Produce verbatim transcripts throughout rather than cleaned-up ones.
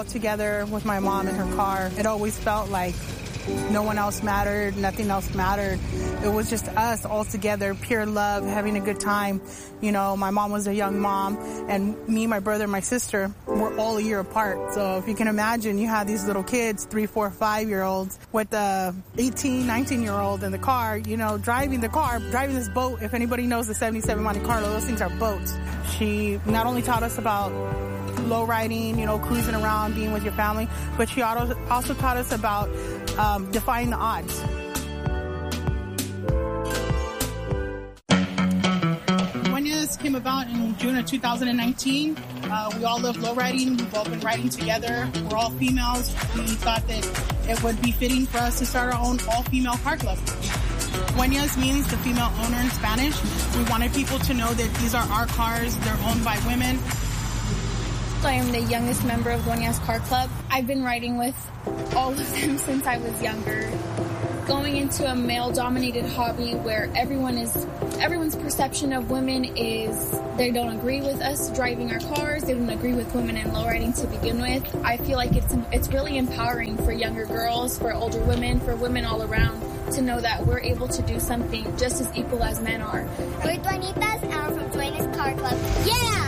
all together with my mom in her car. It always felt like no one else mattered, nothing else mattered. It was just us all together, pure love, having a good time. You know, my mom was a young mom, and me, my brother, and my sister were all a year apart. So if you can imagine, you have these little kids, three, four, five-year-olds, with a eighteen, nineteen-year-old in the car, you know, driving the car, driving this boat. If anybody knows the seventy-seven Monte Carlo, those things are boats. She not only taught us about low riding, you know, cruising around, being with your family, but she also taught us about um, defying the odds. Dueñas came about in June of two thousand nineteen. Uh, we all love low riding. We've all been riding together. We're all females. We thought that it would be fitting for us to start our own all-female car club. Dueñas means the female owner in Spanish. We wanted people to know that these are our cars. They're owned by women. I am the youngest member of Dueñas Car Club. I've been riding with all of them since I was younger. Going into a male-dominated hobby where everyone is, everyone's perception of women is they don't agree with us driving our cars. They don't agree with women in low riding to begin with. I feel like it's it's really empowering for younger girls, for older women, for women all around to know that we're able to do something just as equal as men are. We're Dueñitas and I'm from Dueñas Car Club. Yeah!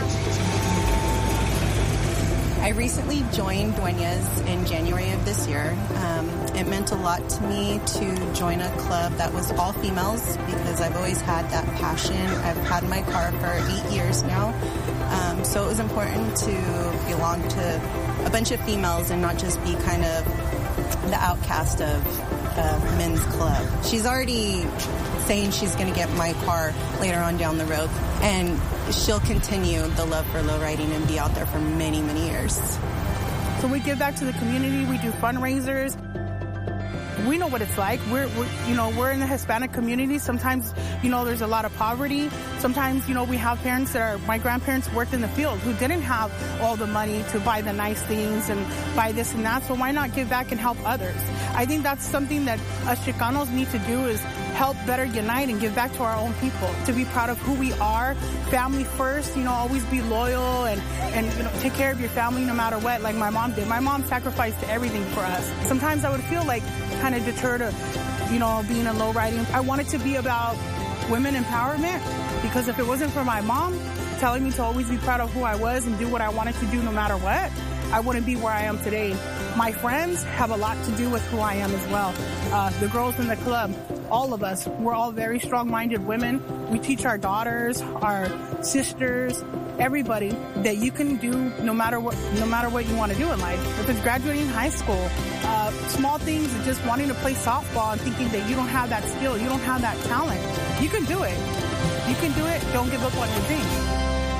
I recently joined Dueñas in January of this year. Um, it meant a lot to me to join a club that was all females because I've always had that passion. I've had my car for eight years now. Um, so it was important to belong to a bunch of females and not just be kind of the outcast of a men's club. She's already saying she's going to get my car later on down the road, and she'll continue the love for low riding and be out there for many, many years. So we give back to the community. We do fundraisers. We know what it's like. We're, we're, you know, we're in the Hispanic community. Sometimes, you know, there's a lot of poverty. Sometimes, you know, we have parents that are, my grandparents worked in the field who didn't have all the money to buy the nice things and buy this and that. So why not give back and help others? I think that's something that us Chicanos need to do is help better unite and give back to our own people, to be proud of who we are, family first, you know, always be loyal and, and you know, take care of your family no matter what, like my mom did. My mom sacrificed everything for us. Sometimes I would feel like kind of deterred of, you know, being a low riding. I wanted to be about women empowerment because if it wasn't for my mom telling me to always be proud of who I was and do what I wanted to do no matter what, I wouldn't be where I am today. My friends have a lot to do with who I am as well. Uh, the girls in the club, all of us, we're all very strong-minded women. We teach our daughters, our sisters, everybody that you can do no matter what, no matter what you want to do in life. If it's graduating high school, uh, small things, just wanting to play softball and thinking that you don't have that skill, you don't have that talent, you can do it. You can do it. Don't give up on your dreams.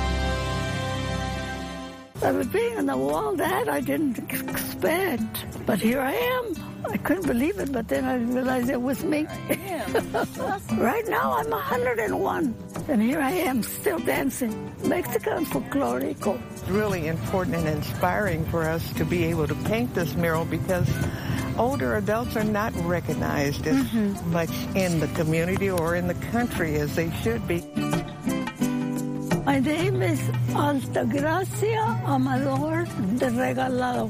I was being on the wall, that I didn't expect. But here I am. I couldn't believe it, but then I realized it was me. Right now, I'm one hundred one. And here I am, still dancing. Mexican folklorico. It's really important and inspiring for us to be able to paint this mural because older adults are not recognized as mm-hmm. much in the community or in the country as they should be. My name is Altagracia Amador de Regalado.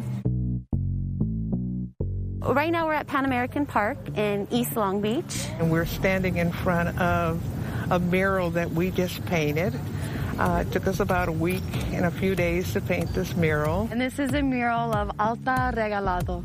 Right now we're at Pan American Park in East Long Beach. And we're standing in front of a mural that we just painted. Uh, it took us about a week and a few days to paint this mural. And this is a mural of Alta Regalado.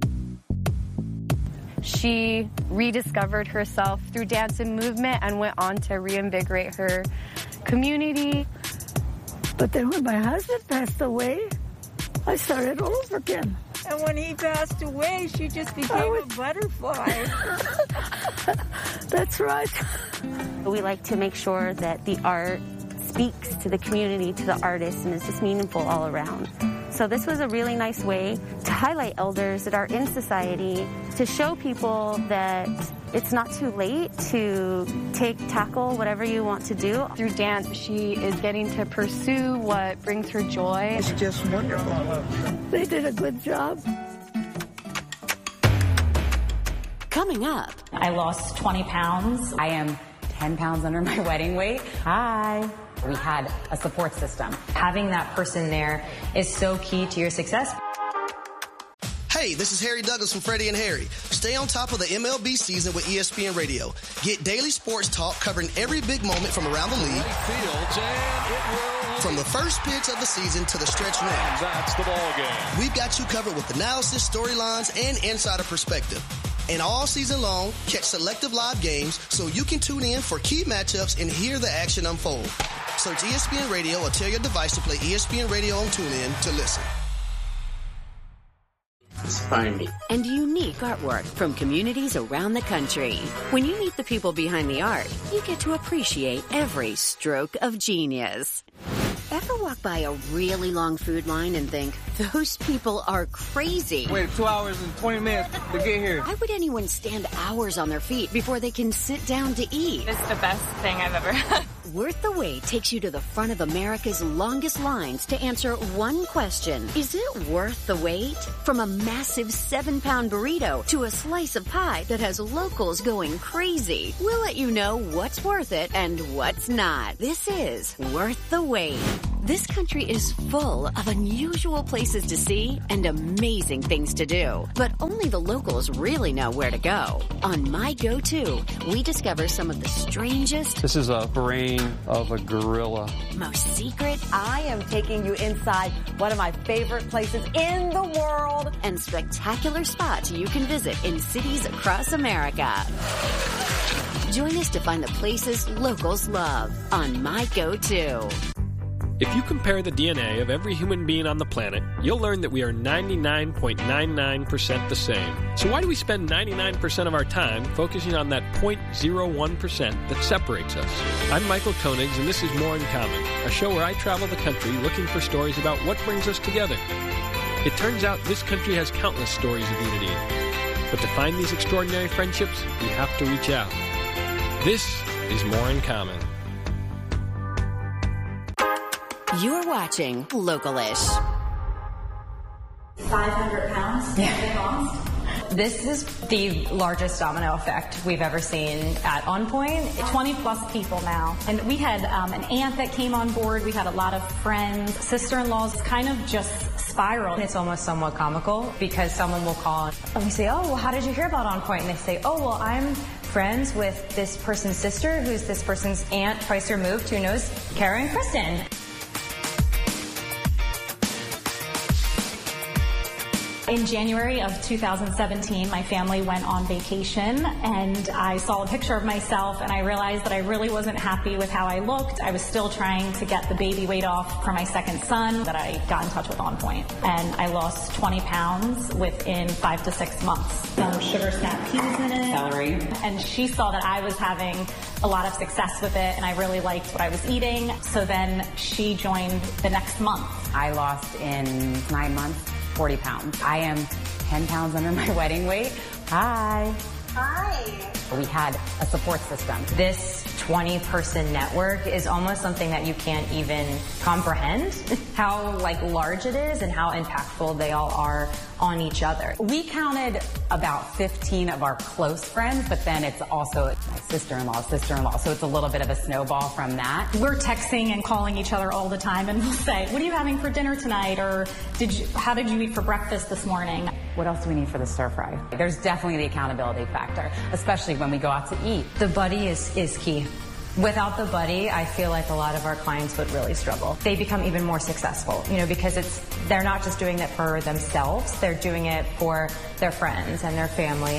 She rediscovered herself through dance and movement and went on to reinvigorate her community. But then when my husband passed away, I started all over again. And when he passed away, she just became was... a butterfly. That's right. We like to make sure that the art speaks to the community, to the artists, and is just meaningful all around. So this was a really nice way to highlight elders that are in society, to show people that it's not too late to take, tackle whatever you want to do. Through dance, she is getting to pursue what brings her joy. It's just wonderful. They did a good job. Coming up. I lost twenty pounds. I am ten pounds under my wedding weight. Hi. We had a support system. Having that person there is so key to your success. Hey, this is Harry Douglas from Freddie and Harry. Stay on top of the M L B season with E S P N Radio. Get daily sports talk covering every big moment from around the league. From the first pitch of the season to the stretch run. That's the ball game. We've got you covered with analysis, storylines, and insider perspective. And all season long, catch selective live games so you can tune in for key matchups and hear the action unfold. Search E S P N Radio or tell your device to play E S P N Radio on TuneIn to listen. Inspiring and unique artwork from communities around the country. When you meet the people behind the art, you get to appreciate every stroke of genius. Ever walk by a really long food line and think, those people are crazy? Wait two hours and twenty minutes to get here. Why would anyone stand hours on their feet before they can sit down to eat? It's the best thing I've ever had. Worth the Wait takes you to the front of America's longest lines to answer one question. Is it worth the wait? From a massive seven-pound burrito to a slice of pie that has locals going crazy, we'll let you know what's worth it and what's not. This is Worth the Wait. This country is full of unusual places to see and amazing things to do, but only the locals really know where to go. On My Go-To, we discover some of the strangest... This is a brain of a gorilla. Most secret... I am taking you inside one of my favorite places in the world. And spectacular spots you can visit in cities across America. Join us to find the places locals love on My Go-To. If you compare the D N A of every human being on the planet, you'll learn that we are ninety-nine point nine nine percent the same. So why do we spend ninety-nine percent of our time focusing on that zero point zero one percent that separates us? I'm Michael Koenigs, and this is More in Common, a show where I travel the country looking for stories about what brings us together. It turns out this country has countless stories of unity. But to find these extraordinary friendships, we have to reach out. This is More in Common. You're watching Localish. five hundred pounds? Yeah. This is the largest domino effect we've ever seen at On Point. twenty plus people now. And we had um, an aunt that came on board. We had a lot of friends, sister-in-laws, kind of just spiraled. It's almost somewhat comical because someone will call and we say, oh, well, how did you hear about On Point? And they say, oh, well, I'm friends with this person's sister, who's this person's aunt twice removed, who knows Kara and Kristen. In January of two thousand seventeen, my family went on vacation and I saw a picture of myself and I realized that I really wasn't happy with how I looked. I was still trying to get the baby weight off for my second son, that I got in touch with On Point. And I lost twenty pounds within five to six months. Some sugar snap peas in it. Celery. And she saw that I was having a lot of success with it and I really liked what I was eating. So then she joined the next month. I lost in nine months. forty pounds. I am ten pounds under my wedding weight. Hi. Hi. We had a support system. This twenty person network is almost something that you can't even comprehend how like large it is and how impactful they all are on each other. We counted about fifteen of our close friends, but then it's also my sister-in-law, sister-in-law, so it's a little bit of a snowball from that. We're texting and calling each other all the time and we'll say, what are you having for dinner tonight? Or did you, how did you eat for breakfast this morning? What else do we need for the stir fry? There's definitely the accountability factor, especially when we go out to eat. The buddy is, is key. Without the buddy, I feel like a lot of our clients would really struggle. They become even more successful, you know, because it's they're not just doing it for themselves, they're doing it for their friends and their family.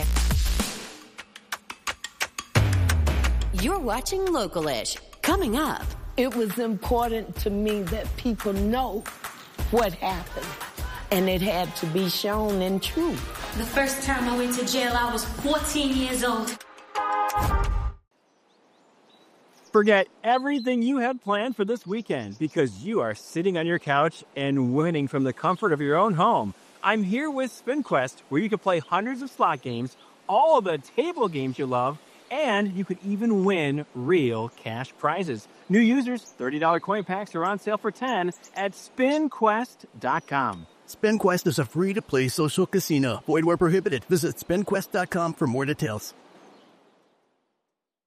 You're watching Localish. Coming up. It was important to me that people know what happened, and it had to be shown and true. The first time I went to jail, I was fourteen years old. Forget everything you had planned for this weekend because you are sitting on your couch and winning from the comfort of your own home. I'm here with SpinQuest, where you can play hundreds of slot games, all of the table games you love, and you could even win real cash prizes. New users, thirty dollars coin packs are on sale for ten dollars at spin quest dot com. SpinQuest is a free-to-play social casino. Void where prohibited. Visit spin quest dot com for more details.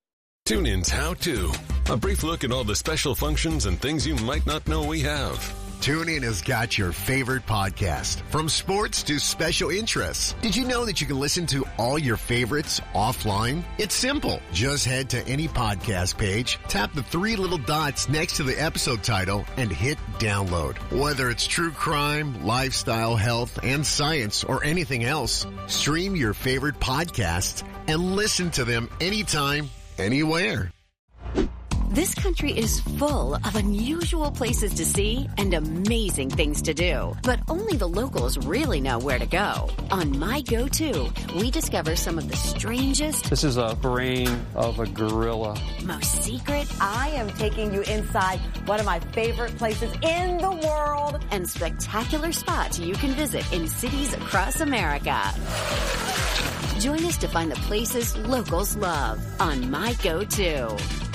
TuneIn's How To. A brief look at all the special functions and things you might not know we have. TuneIn has got your favorite podcast, from sports to special interests. Did you know that you can listen to all your favorites offline? It's simple. Just head to any podcast page, tap the three little dots next to the episode title, and hit download. Whether it's true crime, lifestyle, health, and science, or anything else, stream your favorite podcasts and listen to them anytime, anywhere. This country is full of unusual places to see and amazing things to do. But only the locals really know where to go. On My Go-To, we discover some of the strangest... This is a brain of a gorilla. ...most secret... I am taking you inside one of my favorite places in the world. ...and spectacular spots you can visit in cities across America. Join us to find the places locals love on My Go-To.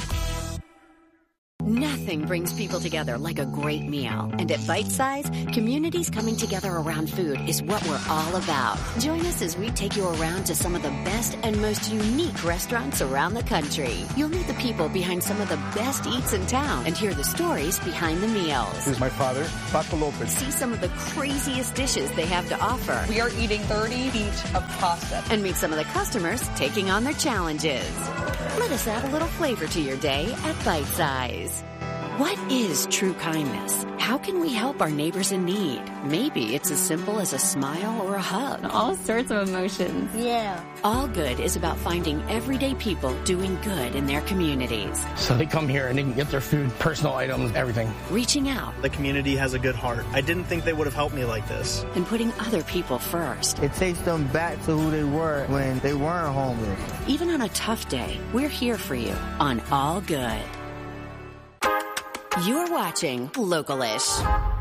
Nothing brings people together like a great meal. And at Bite Size, communities coming together around food is what we're all about. Join us as we take you around to some of the best and most unique restaurants around the country. You'll meet the people behind some of the best eats in town and hear the stories behind the meals. This is my father, Paco Lopez. See some of the craziest dishes they have to offer. We are eating thirty feet of pasta. And meet some of the customers taking on their challenges. Let us add a little flavor to your day at Bite Size. What is true kindness? How can we help our neighbors in need? Maybe it's as simple as a smile or a hug. All sorts of emotions. Yeah. All Good is about finding everyday people doing good in their communities. So they come here and they can get their food, personal items, everything. Reaching out. The community has a good heart. I didn't think they would have helped me like this. And putting other people first. It takes them back to who they were when they weren't homeless. Even on a tough day, we're here for you on All Good. You're watching Localish.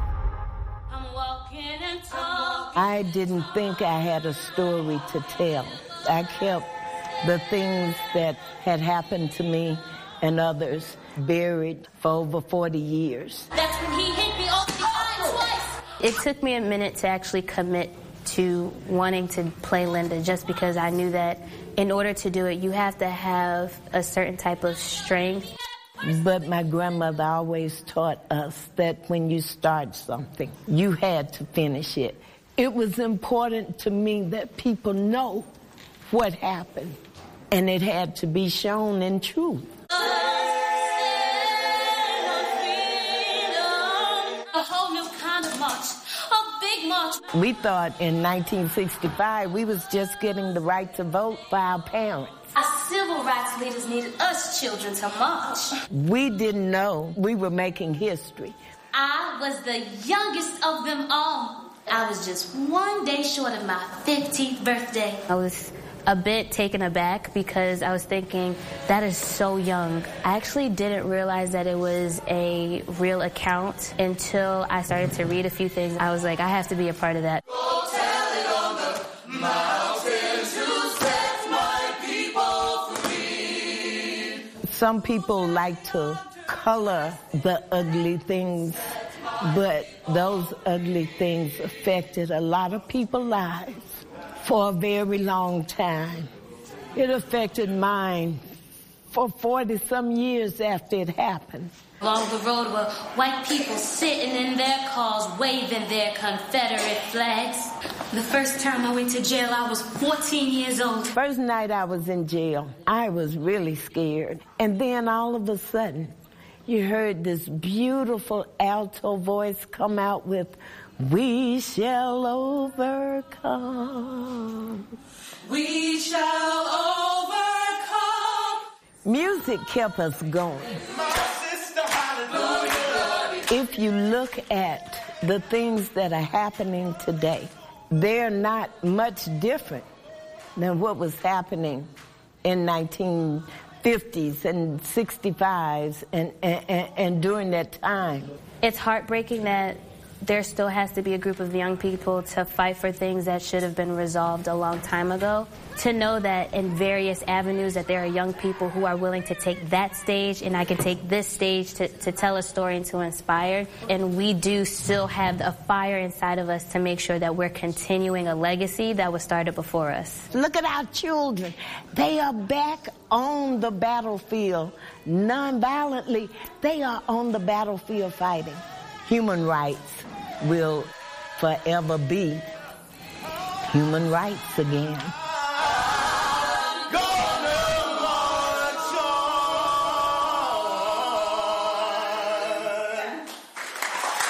I didn't think I had a story to tell. I kept the things that had happened to me and others buried for over forty years. That's when he hit me off the eye twice. It took me a minute to actually commit to wanting to play Linda, just because I knew that in order to do it, you have to have a certain type of strength. But my grandmother always taught us that when you start something, you had to finish it. It was important to me that people know what happened, and it had to be shown in truth. A whole new kind of march, a big march. We thought in nineteen sixty-five we was just getting the right to vote for our parents. Our civil rights leaders needed us children to march. We didn't know we were making history. I was the youngest of them all. I was just one day short of my fifteenth birthday. I was a bit taken aback because I was thinking, that is so young. I actually didn't realize that it was a real account until I started to read a few things. I was like, I have to be a part of that. Go tell it on the mountain to set my people free. Some people like to color the ugly things, but those ugly things affected a lot of people's lives for a very long time. It affected mine for forty-some years after it happened. Along the road were white people sitting in their cars waving their Confederate flags. The first time I went to jail, I was fourteen years old. First night I was in jail, I was really scared. And then all of a sudden, you heard this beautiful alto voice come out with, "We shall overcome. We shall overcome." Music kept us going. If you look at the things that are happening today, they're not much different than what was happening in nineteen fifties and sixty-fives and, and, and during that time. It's heartbreaking that there still has to be a group of young people to fight for things that should have been resolved a long time ago. To know that in various avenues that there are young people who are willing to take that stage, and I can take this stage to, to tell a story and to inspire. And we do still have a fire inside of us to make sure that we're continuing a legacy that was started before us. Look at our children. They are back on the battlefield. Non-violently, they are on the battlefield fighting. human rights will forever be human rights again.